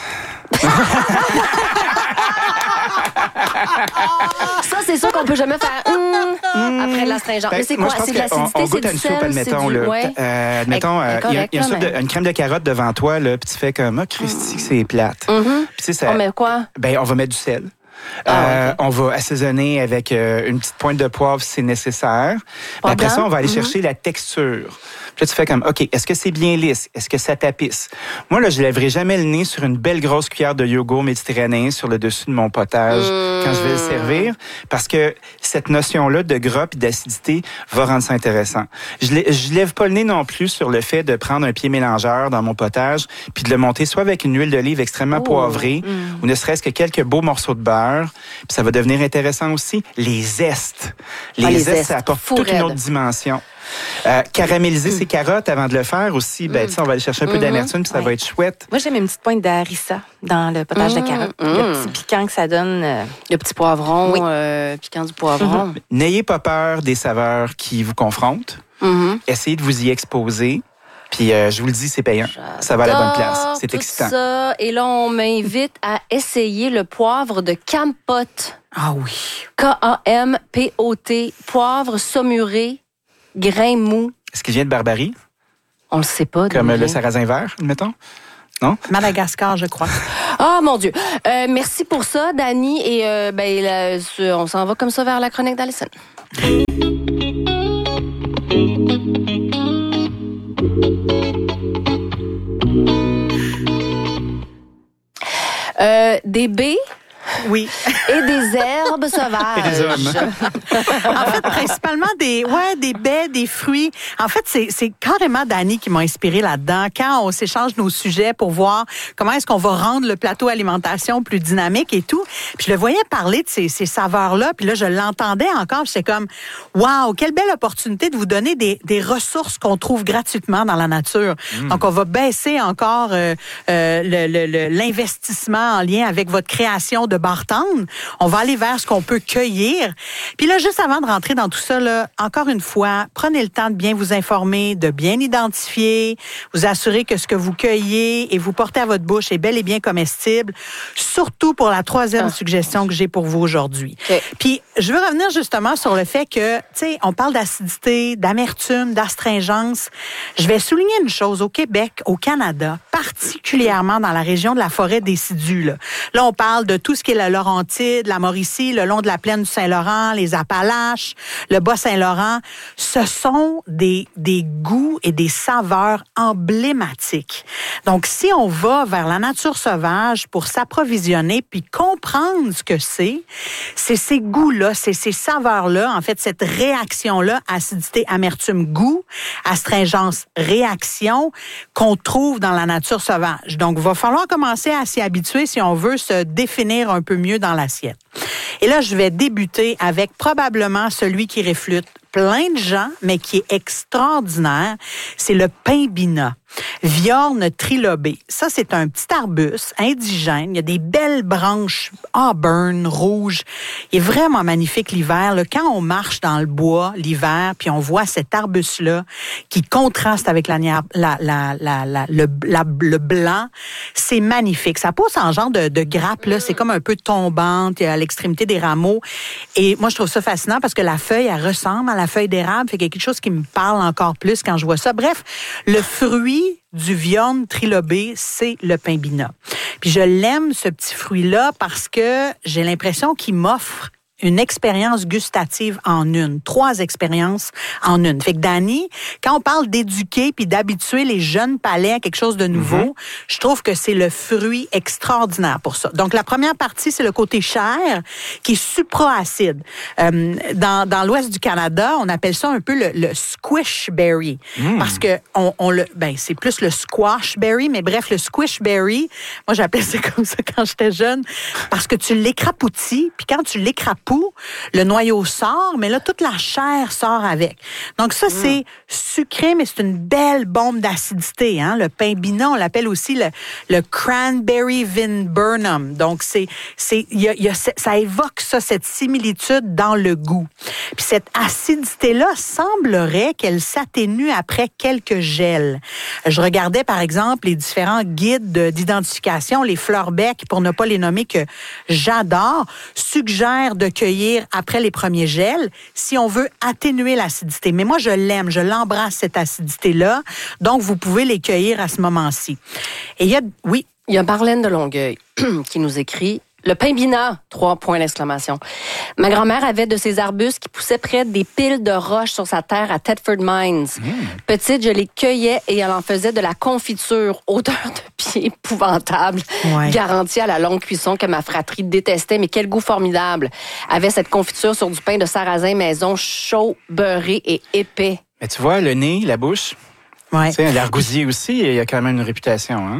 Ça, c'est sûr qu'on peut jamais faire hmm, après de l'astringence. ben, Mais c'est moi, quoi? je pense C'est de qu'on- l'acidité, on c'est goûte du à une sel, soupe, admettons. c'est du... Là. Ouais. Euh, admettons, Elle- elle est euh, il y a, il y a une, correcte, soupe de- mais- une crème de carotte devant toi, là, puis tu fais comme, ah, Christy, que c'est plate. Mhm. Puis tu sais, ça, On met quoi? ben, on va mettre du sel. Ah, Euh, ok. On va assaisonner avec euh, une petite pointe de poivre si c'est nécessaire. Puis après blanc? ça, on va aller Mhm. chercher la texture. Puis là, tu fais comme, OK, est-ce que c'est bien lisse? Est-ce que ça tapisse? Moi, là, je lèverai jamais le nez sur une belle grosse cuillère de yogourt méditerranéen sur le dessus de mon potage Mmh. quand je vais le servir, parce que cette notion-là de gras et d'acidité va rendre ça intéressant. Je, lè- je lève pas le nez non plus sur le fait de prendre un pied mélangeur dans mon potage puis de le monter soit avec une huile d'olive extrêmement Oh. poivrée ou ne serait-ce que quelques beaux morceaux de beurre saveur. Puis ça va devenir intéressant aussi. Les zestes. Les, ah, les zestes, zestes, ça apporte fou toute raide. une autre dimension. Euh, caraméliser mm. ses carottes avant de le faire aussi, ben, mm. on va aller chercher un peu mm-hmm. d'amertume puis ça ouais. va être chouette. Moi, j'aime une petite pointe de harissa dans le potage mm. de carottes. Mm. Le petit piquant que ça donne. Euh... Le petit poivron, oui. euh, piquant du poivron. Mm-hmm. N'ayez pas peur des saveurs qui vous confrontent. Mm-hmm. Essayez de vous y exposer. Puis euh, je vous le dis, c'est payant. J'adore ça va à la bonne place. C'est tout excitant. Ça. Et là, on m'invite à essayer le poivre de Campote. Ah oui. K A M P O T. Poivre saumuré, grain mou. Est-ce qu'il vient de Barbarie? On le sait pas. Comme le sarrasin vert, mettons? Non? Madagascar, je crois. Ah, oh, mon Dieu. Euh, merci pour ça, Dani. Et euh, ben, là, on s'en va comme ça vers la chronique d'Alison. Euh, des baies. Oui. Et des herbes sauvages. Et des hommes. En fait, principalement des, ouais, des baies, des fruits. En fait, c'est, c'est carrément Dani qui m'a inspiré là-dedans. Quand on s'échange nos sujets pour voir comment est-ce qu'on va rendre le plateau alimentation plus dynamique et tout. Puis je le voyais parler de ces, ces saveurs-là. Puis là, je l'entendais encore. Puis j'étais comme, waouh, quelle belle opportunité de vous donner des, des ressources qu'on trouve gratuitement dans la nature. Mmh. Donc, on va baisser encore euh, euh, le, le, le, l'investissement en lien avec votre création de bar tendre. On va aller vers ce qu'on peut cueillir. Puis là, juste avant de rentrer dans tout ça, là, encore une fois, prenez le temps de bien vous informer, de bien identifier, vous assurer que ce que vous cueillez et vous portez à votre bouche est bel et bien comestible. Surtout pour la troisième ah. suggestion que j'ai pour vous aujourd'hui. Okay. Puis, je veux revenir justement sur le fait que, tu sais, on parle d'acidité, d'amertume, d'astringence. Je vais souligner une chose. Au Québec, au Canada, particulièrement dans la région de la forêt décidue, là, là on parle de tout ce qui est la Laurentide, la Mauricie, le long de la plaine du Saint-Laurent, les Appalaches, le Bas-Saint-Laurent. Ce sont des, des goûts et des saveurs emblématiques. Donc, si on va vers la nature sauvage pour s'approvisionner puis comprendre ce que c'est, c'est ces goûts-là, c'est ces saveurs-là, en fait, cette réaction-là, acidité, amertume, goût, astringence, réaction, qu'on trouve dans la nature sauvage. Donc, il va falloir commencer à s'y habituer si on veut se définir un peu mieux dans l'assiette. Et là, je vais débuter avec probablement celui qui réfute plein de gens, mais qui est extraordinaire, c'est le pimbina. Viorne trilobée. Ça, c'est un petit arbuste indigène. Il y a des belles branches auburn, rouges. Il est vraiment magnifique l'hiver. Là. Quand on marche dans le bois l'hiver, puis on voit cet arbuste-là qui contraste avec la, la, la, la, la, le, la, le blanc, c'est magnifique. Ça pousse en genre de, de grappe. Là. C'est comme un peu tombante à l'extrémité des rameaux. Et moi, je trouve ça fascinant parce que la feuille, elle ressemble à la feuille d'érable. Fait qu'il y a quelque chose qui me parle encore plus quand je vois ça. Bref, le fruit du viorne trilobé, c'est le pimbina. Puis je l'aime, ce petit fruit-là, parce que j'ai l'impression qu'il m'offre une expérience gustative en une. Trois expériences en une. Fait que Dani, quand on parle d'éduquer puis d'habituer les jeunes palais à quelque chose de nouveau, mm-hmm. je trouve que c'est le fruit extraordinaire pour ça. Donc, la première partie, c'est le côté chair qui est supraacide. Euh, dans, dans l'ouest du Canada, on appelle ça un peu le, le squish berry. Mm. Parce que on, on le, ben, c'est plus le squash berry, mais bref, le squish berry, moi, j'appelais ça comme ça quand j'étais jeune, parce que tu l'écrapoutis, puis quand tu l'écrapoutis, le noyau sort, mais là, toute la chair sort avec. Donc ça, mmh. c'est sucré, mais c'est une belle bombe d'acidité. Hein? Le pimbina, on l'appelle aussi le, le cranberry viburnum. Donc, c'est, c'est, y a, y a, ça évoque ça, cette similitude dans le goût. Puis cette acidité-là semblerait qu'elle s'atténue après quelques gels. Je regardais, par exemple, les différents guides de, d'identification, les Fleur-Bec, pour ne pas les nommer, que j'adore, suggèrent de cueillir après les premiers gels si on veut atténuer l'acidité. Mais moi, je l'aime, je l'embrasse, cette acidité-là. Donc, vous pouvez les cueillir à ce moment-ci. Et il y a... Oui? Il y a Marlène de Longueuil qui nous écrit « Le pimbina », trois points d'exclamation. Ma grand-mère avait de ces arbustes qui poussaient près des piles de roches sur sa terre à Thetford Mines. Mmh. Petite, je les cueillais et elle en faisait de la confiture, odeur de pied épouvantable, ouais. garantie à la longue cuisson que ma fratrie détestait, mais quel goût formidable. Avait cette confiture sur du pain de sarrasin maison, chaud, beurré et épais. Mais tu vois, le nez, la bouche, ouais. tu sais, l'argousier aussi, il y a quand même une réputation, hein?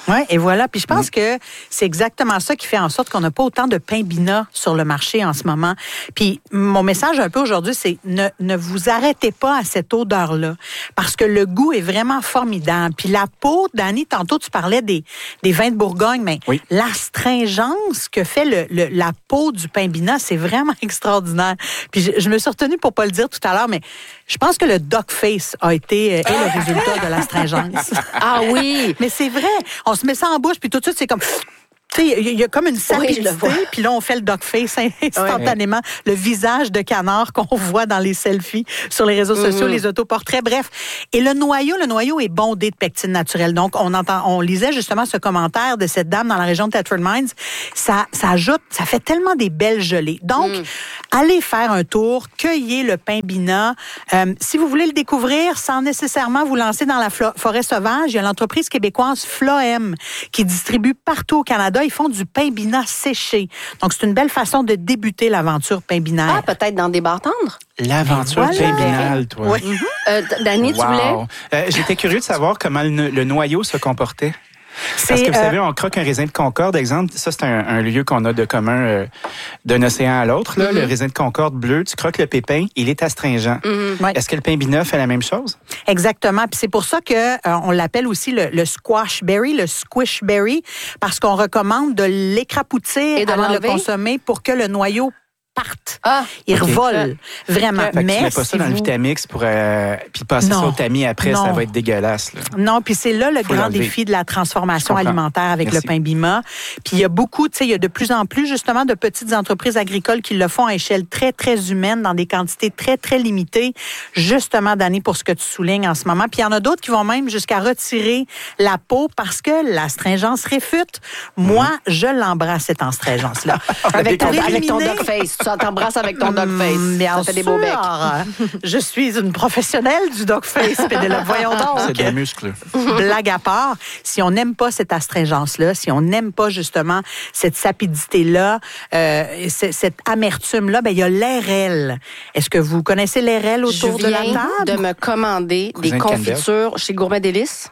Oui, et voilà. Puis je pense mmh. que c'est exactement ça qui fait en sorte qu'on n'a pas autant de pain bina sur le marché en ce moment. Puis mon message un peu aujourd'hui, c'est ne, ne vous arrêtez pas à cette odeur-là, parce que le goût est vraiment formidable. Puis la peau, Dani, tantôt tu parlais des, des vins de Bourgogne, mais oui. l'astringence que fait le, le, la peau du pain bina, c'est vraiment extraordinaire. Puis je, je me suis retenue pour pas le dire tout à l'heure, mais je pense que le duck face a été est le résultat de l'astringence. Ah oui! Mais c'est vrai. On se met ça en bouche, puis tout de suite, c'est comme... Tu sais, il y a comme une sapidité, oui, puis là, on fait le duck face instantanément, oui. le visage de canard qu'on voit dans les selfies sur les réseaux sociaux, mm-hmm. les autoportraits, bref. Et le noyau, le noyau est bondé de pectine naturelle. Donc, on entend, on lisait justement ce commentaire de cette dame dans la région de Thetford Mines. Ça, ça ajoute, ça fait tellement des belles gelées. Donc, mm. allez faire un tour, cueillez le pain bina. Euh, si vous voulez le découvrir, sans nécessairement vous lancer dans la flo- forêt sauvage, il y a l'entreprise québécoise Floem qui distribue partout au Canada. Ils font du pain bina séché. Donc, c'est une belle façon de débuter l'aventure pain binaire. Ah, peut-être dans des bars tendres? L'aventure voilà. pain binale, toi. Oui. Mm-hmm. euh, Dani, wow. tu voulais? Euh, j'étais curieux de savoir comment le, le noyau se comportait. Parce que vous euh... savez, on croque un raisin de Concorde, exemple. Ça, c'est un, un lieu qu'on a de commun euh, d'un océan à l'autre. Là. Mm-hmm. Le raisin de Concorde bleu, tu croques le pépin, il est astringent. Mm-hmm. Ouais. Est-ce que le pain bina fait la même chose? Exactement. Puis c'est pour ça que euh, on l'appelle aussi le, le squash berry, le squish berry, parce qu'on recommande de l'écrapoutir avant de le consommer pour que le noyau parte. Ah, il okay. revole. Vraiment. Fait que mais tu mets pas si ça dans vous... le Vitamix pour euh, puis passer non. ça au tamis après, non. ça va être dégueulasse. Là. Non, puis c'est là le Faut grand l'enlever. défi de la transformation alimentaire avec Merci. le pain bina. Puis il y a beaucoup, tu sais, il y a de plus en plus justement de petites entreprises agricoles qui le font à échelle très, très humaine, dans des quantités très, très limitées, justement, Dani, pour ce que tu soulignes en ce moment. Puis il y en a d'autres qui vont même jusqu'à retirer la peau parce que l'astringence réfute. Moi, mm-hmm. je l'embrasse, cette astringence-là. avec, ton, avec ton duck face. Tu t'embrasses avec ton dog face. Bien ça fait des beaux becs. Je suis une professionnelle du dog face, Pénélope. Voyons donc. C'est des muscles. Blague à part, si on n'aime pas cette astringence-là, si on n'aime pas justement cette sapidité-là, euh, cette amertume-là, ben il y a l'R L. Est-ce que vous connaissez l'R L autour de la table? Je viens de me commander Cousin des confitures chez Gourmet Délices.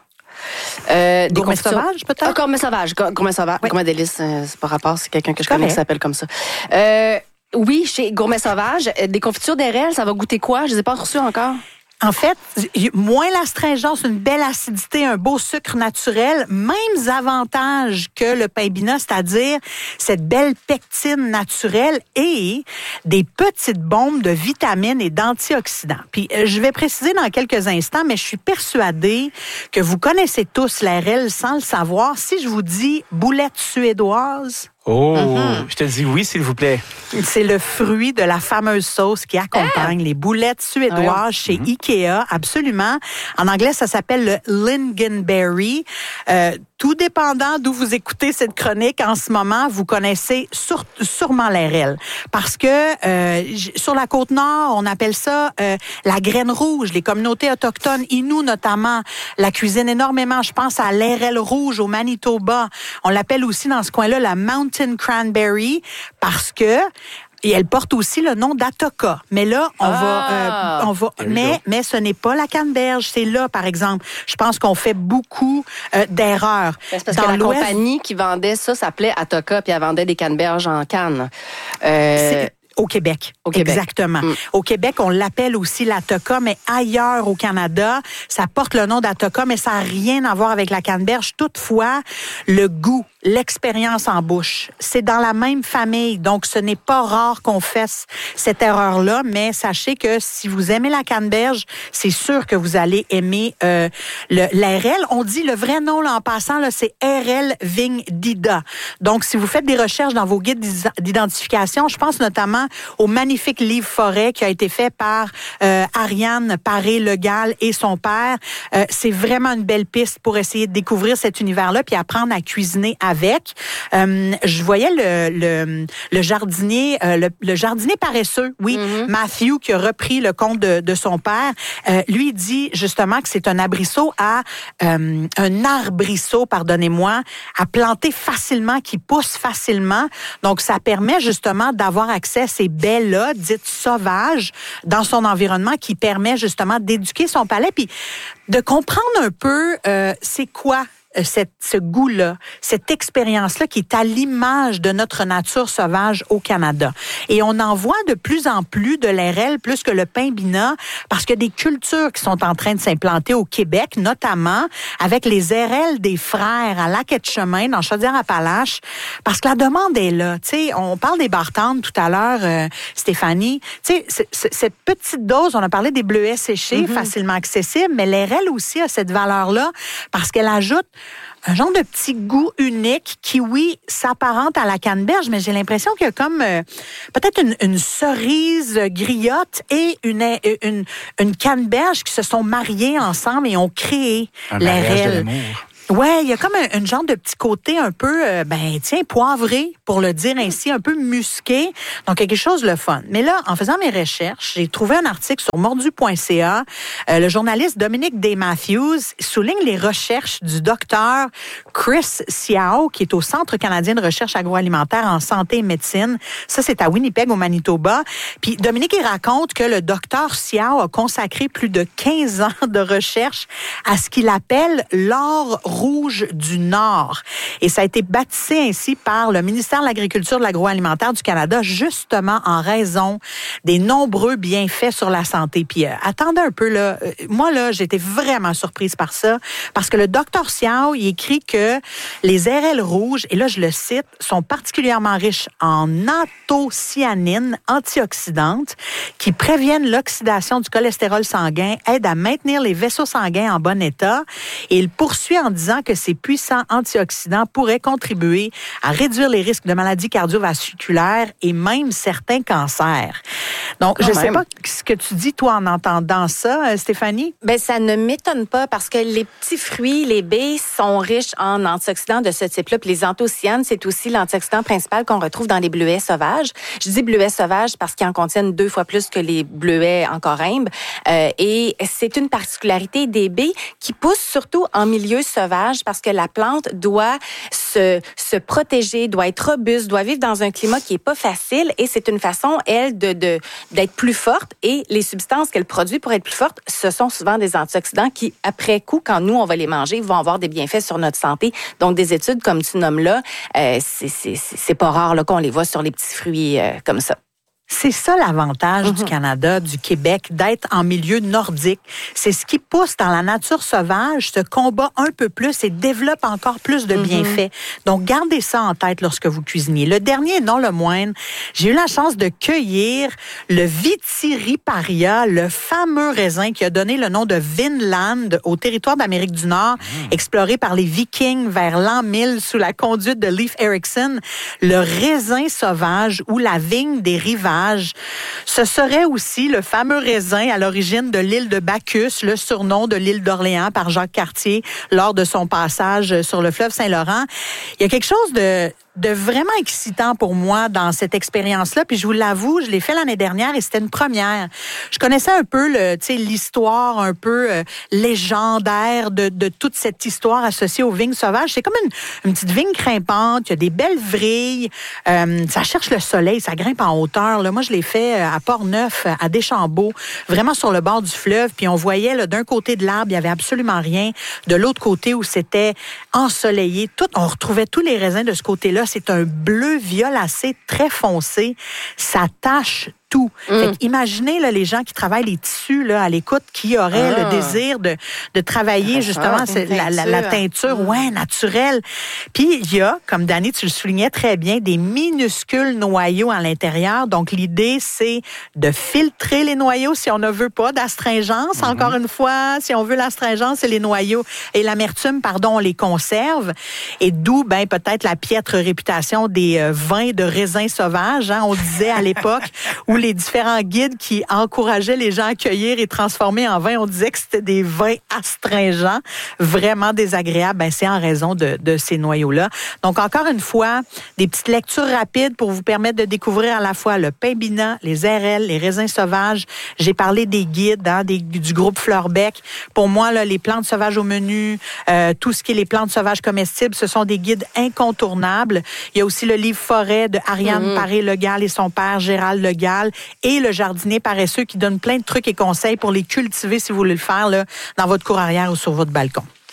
Euh, des gourmet sauvage, peut-être? Ah, gourmet sauvage. Gourmet sauvage. Oui. Gourmet Délices, euh, c'est pas rapport, c'est quelqu'un que je connais qui s'appelle comme ça. Euh, Oui, chez Gourmet Sauvage, des confitures d'R L, ça va goûter quoi? Je les ai pas reçues encore. En fait, moins l'astringence, une belle acidité, un beau sucre naturel, mêmes avantages que le pain bina, c'est-à-dire cette belle pectine naturelle et des petites bombes de vitamines et d'antioxydants. Puis, je vais préciser dans quelques instants, mais je suis persuadée que vous connaissez tous l'R L sans le savoir. Si je vous dis boulette suédoise... Oh, mm-hmm. je te dis oui, s'il vous plaît. C'est le fruit de la fameuse sauce qui accompagne ah. les boulettes suédoises ah. chez mm-hmm. Ikea, absolument. En anglais, ça s'appelle le lingonberry. Euh, tout dépendant d'où vous écoutez cette chronique en ce moment, vous connaissez sur, sûrement l'R L. Parce que euh, sur la Côte-Nord, on appelle ça euh, la graine rouge. Les communautés autochtones, Innu notamment, la cuisinent énormément. Je pense à l'R L rouge au Manitoba. On l'appelle aussi dans ce coin-là la Mountain Cranberry parce que et elle porte aussi le nom d'Atoka. Mais là, on ah, va, euh, on va, mais, mais ce n'est pas la canneberge. C'est là, par exemple. Je pense qu'on fait beaucoup euh, d'erreurs. C'est parce Dans que la l'Ouest, compagnie qui vendait ça s'appelait Atoka, puis elle vendait des canneberges en canne. Euh, Au Québec. Au Québec. Exactement. Mm. Au Québec, on l'appelle aussi l'Atoka, mais ailleurs au Canada, ça porte le nom d'Atoka, mais ça n'a rien à voir avec la canneberge. Toutefois, le goût, l'expérience en bouche, c'est dans la même famille. Donc, ce n'est pas rare qu'on fasse cette erreur-là, mais sachez que si vous aimez la canneberge, c'est sûr que vous allez aimer euh, le, l'R L. On dit le vrai nom, là, en passant, là, c'est R L Vigne Dida. Donc, si vous faites des recherches dans vos guides d'identification, je pense notamment au magnifique livre Forêt qui a été fait par euh, Ariane Paré-Legal et son père. Euh, c'est vraiment une belle piste pour essayer de découvrir cet univers-là puis apprendre à cuisiner avec. Euh, je voyais le, le, le jardinier, euh, le, le jardinier paresseux, oui, mm-hmm. Matthew, qui a repris le compte de, de son père. Euh, lui, il dit justement que c'est un arbrisseau à euh, un arbrisseau, pardonnez-moi, à planter facilement, qui pousse facilement. Donc, ça permet justement d'avoir accès à ces baies-là, dites sauvages, dans son environnement, qui permet justement d'éduquer son palais puis de comprendre un peu euh, c'est quoi cette, ce goût-là, cette expérience-là qui est à l'image de notre nature sauvage au Canada. Et on en voit de plus en plus de l'R L plus que le Paimbina parce qu'il y a des cultures qui sont en train de s'implanter au Québec, notamment avec les R L des frères à Lac-Etchemin, dans Chaudière-Appalaches, parce que la demande est là. Tu sais, on parle des bartendes tout à l'heure, euh, Stéphanie. Tu sais, cette petite dose, on a parlé des bleuets séchés, mm-hmm. facilement accessibles, mais l'R L aussi a cette valeur-là parce qu'elle ajoute un genre de petit goût unique qui, oui, s'apparente à la canneberge, mais j'ai l'impression qu'il y a comme euh, peut-être une, une cerise griotte et une, une, une canneberge qui se sont mariées ensemble et ont créé un l'R L. Ouais, il y a comme un, un genre de petit côté un peu, euh, ben tiens, poivré, pour le dire ainsi, un peu musqué. Donc, quelque chose de fun. Mais là, en faisant mes recherches, j'ai trouvé un article sur mordu point c a. Euh, le journaliste Dominique Day Matthews souligne les recherches du docteur Chris Siao, qui est au Centre canadien de recherche agroalimentaire en santé et médecine. Ça, c'est à Winnipeg, au Manitoba. Puis, Dominique, il raconte que le docteur Siao a consacré plus de quinze ans de recherche à ce qu'il appelle l'or rouge du Nord. Et ça a été baptisé ainsi par le ministère de l'Agriculture et de l'Agroalimentaire du Canada, justement en raison des nombreux bienfaits sur la santé. Puis, euh, attendez un peu, là. Euh, moi, là, j'ai été vraiment surprise par ça, parce que le docteur Siao, il écrit que les R L rouges, et là, je le cite, sont particulièrement riches en anthocyanines antioxydantes qui préviennent l'oxydation du cholestérol sanguin, aident à maintenir les vaisseaux sanguins en bon état. Et il poursuit en disant que ces puissants antioxydants pourraient contribuer à réduire les risques de maladies cardiovasculaires et même certains cancers. Donc, Quand je ne sais pas ce que tu dis, toi, en entendant ça, Stéphanie? Ben, ça ne m'étonne pas parce que les petits fruits, les baies, sont riches en antioxydants de ce type-là. Puis les anthocyanes, c'est aussi l'antioxydant principal qu'on retrouve dans les bleuets sauvages. Je dis bleuets sauvages parce qu'ils en contiennent deux fois plus que les bleuets en corymbe. Euh, et c'est une particularité des baies qui poussent surtout en milieu sauvage parce que la plante doit se, se protéger, doit être robuste, doit vivre dans un climat qui est pas facile et c'est une façon, elle, de, de, d'être plus forte et les substances qu'elle produit pour être plus forte, ce sont souvent des antioxydants qui, après coup, quand nous, on va les manger, vont avoir des bienfaits sur notre santé. Donc, des études comme tu nommes là, euh, c'est, c'est, c'est pas rare là, qu'on les voit sur les petits fruits euh, comme ça. C'est ça l'avantage mm-hmm. du Canada, du Québec, d'être en milieu nordique. C'est ce qui pousse dans la nature sauvage ce combat un peu plus et développe encore plus de bienfaits. Mm-hmm. Donc, gardez ça en tête lorsque vous cuisinez. Le dernier, et non le moindre, j'ai eu la chance de cueillir le Vitiriparia, le fameux raisin qui a donné le nom de Vinland au territoire d'Amérique du Nord, mm. exploré par les Vikings vers l'an mille sous la conduite de Leif Erikson. Le raisin sauvage ou la vigne des rivages. Ce serait aussi le fameux raisin à l'origine de l'île de Bacchus, le surnom de l'île d'Orléans par Jacques Cartier lors de son passage sur le fleuve Saint-Laurent. Il y a quelque chose de de vraiment excitant pour moi dans cette expérience-là. Puis je vous l'avoue, je l'ai fait l'année dernière et c'était une première. Je connaissais un peu le, tu sais, l'histoire un peu euh, légendaire de, de toute cette histoire associée aux vignes sauvages. C'est comme une, une petite vigne grimpante. Il y a des belles vrilles. Euh, ça cherche le soleil, ça grimpe en hauteur. Là, moi, je l'ai fait à Port-Neuf, à Deschambault, vraiment sur le bord du fleuve. Puis on voyait là, d'un côté de l'arbre, il y avait absolument rien. De l'autre côté où c'était ensoleillé, tout, on retrouvait tous les raisins de ce côté-là. C'est un bleu violacé très foncé. Ça tache tout. Mm. Fait imaginez là, les gens qui travaillent les tissus là, à l'écoute, qui auraient ah. le désir de, de travailler ah, justement c'est, la, la, la teinture mm. ouais, naturelle. Puis il y a, comme Dani, tu le soulignais très bien, des minuscules noyaux à l'intérieur. Donc l'idée, c'est de filtrer les noyaux si on ne veut pas d'astringence. Mm-hmm. Encore une fois, si on veut l'astringence et les noyaux et l'amertume, pardon, on les conserve. Et d'où ben peut-être la piètre réputation des euh, vins de raisins sauvages. Hein, on disait à l'époque où les différents guides qui encourageaient les gens à cueillir et transformer en vin, on disait que c'était des vins astringents, vraiment désagréables. Ben, c'est en raison de, de ces noyaux-là. Donc, encore une fois, des petites lectures rapides pour vous permettre de découvrir à la fois le Paimbina, les R L, les raisins sauvages. J'ai parlé des guides, hein, des, du groupe Fleurbec. Pour moi, là, les plantes sauvages au menu, euh, tout ce qui est les plantes sauvages comestibles, ce sont des guides incontournables. Il y a aussi le livre Forêt de Ariane mmh. Paré-Legal et son père Gérald Legal. Et le jardinier paresseux qui donne plein de trucs et conseils pour les cultiver si vous voulez le faire là, dans votre cour arrière ou sur votre balcon.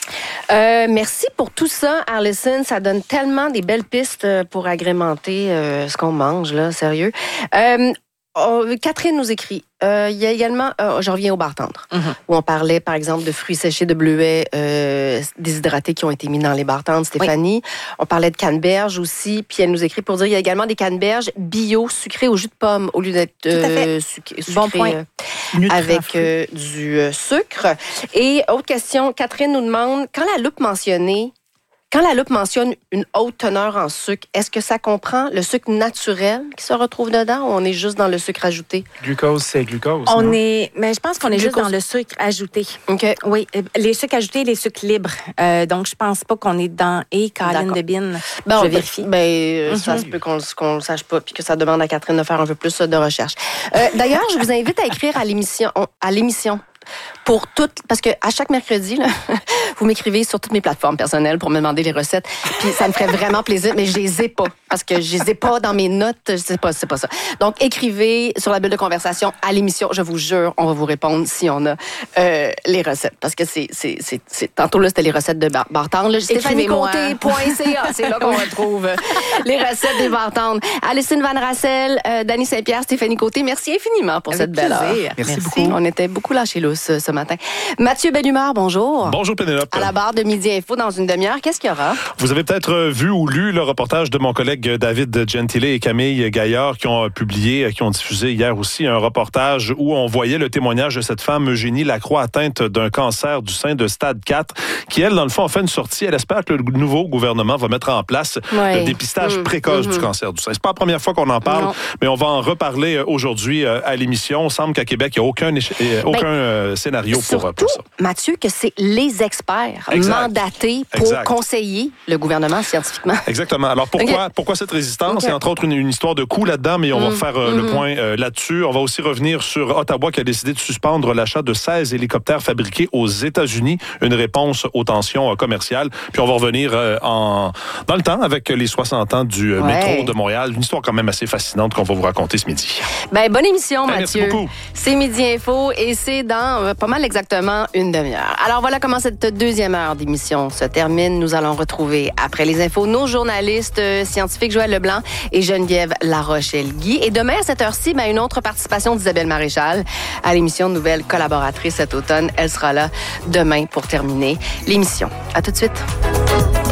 Euh, merci pour tout ça, Alison. Ça donne tellement des belles pistes pour agrémenter euh, ce qu'on mange, là, sérieux. Euh, oh, Catherine nous écrit. Euh, il y a également, euh, je reviens au bar tendre, mm-hmm. où on parlait, par exemple, de fruits séchés de bleuets euh, déshydratés qui ont été mis dans les bars tendres, Stéphanie. Oui. On parlait de canneberge aussi, puis elle nous écrit pour dire il y a également des canneberges bio sucrées au jus de pomme au lieu d'être euh, sucrées bon point. Euh, avec euh, du euh, sucre. Et autre question, Catherine nous demande, quand la loupe mentionnée Quand la loupe mentionne une haute teneur en sucre, est-ce que ça comprend le sucre naturel qui se retrouve dedans ou on est juste dans le sucre ajouté? Glucose, c'est glucose. On non? est, mais je pense qu'on est Glucose. juste dans le sucre ajouté. OK. Oui, les sucres ajoutés et les sucres libres. Euh, donc, je pense pas qu'on est dans et Caroline de Bine. Bon, je vérifie. Ben, ben mm-hmm. ça se peut qu'on ne le sache pas puis que ça demande à Catherine de faire un peu plus de recherche. Euh, d'ailleurs, je vous invite à écrire à l'émission, à l'émission. Pour toutes, parce que à chaque mercredi, là, vous m'écrivez sur toutes mes plateformes personnelles pour me demander les recettes. Puis ça me ferait vraiment plaisir, mais je les ai pas parce que je les ai pas dans mes notes. Je sais pas, c'est pas ça. Donc écrivez sur la bulle de conversation à l'émission. Je vous jure, on va vous répondre si on a euh, les recettes, parce que c'est c'est c'est, c'est tantôt là c'était les recettes de bar, bar tendre. Stéphanie Côté point c a, c'est là qu'on retrouve les recettes des bar tendres. Alison Van Rassel, euh, Dany Saint-Pierre, Stéphanie Côté, merci infiniment pour avec cette belle heure. Merci, Merci beaucoup. On était beaucoup lâchés là ce, ce matin. Mathieu Bellumeur, bonjour. Bonjour Pénélope. À la barre de Midi Info dans une demi-heure, qu'est-ce qu'il y aura? Vous avez peut-être vu ou lu le reportage de mon collègue David Gentile et Camille Gaillard qui ont publié, qui ont diffusé hier aussi un reportage où on voyait le témoignage de cette femme Eugénie Lacroix atteinte d'un cancer du sein de stade quatre qui, elle, dans le fond, a fait une sortie. Elle espère que le nouveau gouvernement va mettre en place ouais. le dépistage mmh. précoce mmh. du cancer du sein. C'est pas la première fois qu'on en parle, non. mais on va en reparler aujourd'hui à l'émission. Il semble qu'à Québec, il n'y a aucun, éche- aucun ben, scénario pour, surtout, pour ça. Mathieu, que c'est les experts exact. mandatés pour exact. conseiller le gouvernement scientifiquement. Exactement. Alors, pourquoi, okay. pourquoi cette résistance? Okay. Il y a entre autres une, une histoire de coût là-dedans, mais on mmh. va faire euh, mmh. le point euh, là-dessus. On va aussi revenir sur Ottawa qui a décidé de suspendre l'achat de seize hélicoptères fabriqués aux États-Unis, une réponse aux tensions euh, commerciales. Puis on va revenir euh, en, dans le temps avec les soixante ans du euh, ouais. métro de Montréal. Une histoire quand même assez fascinante qu'on va vous raconter ce midi. Ben, bonne émission, ben, Mathieu. Merci beaucoup. C'est Midi Info et c'est dans euh, pas mal exactement une demi-heure. Alors voilà comment cette deuxième heure d'émission se termine. Nous allons retrouver, après les infos, nos journalistes euh, scientifiques Joël Leblanc et Geneviève Larochelle-Guy. Et demain, à cette heure-ci, ben, une autre participation d'Isabelle Maréchal à l'émission Nouvelle collaboratrice cet automne. Elle sera là demain pour terminer l'émission. À tout de suite.